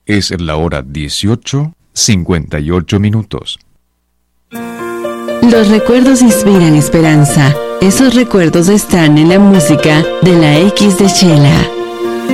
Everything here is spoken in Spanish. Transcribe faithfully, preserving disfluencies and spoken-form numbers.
Es la hora dieciocho, cincuenta y ocho minutos. Los recuerdos inspiran esperanza. Esos recuerdos están en la música de la X de Chela.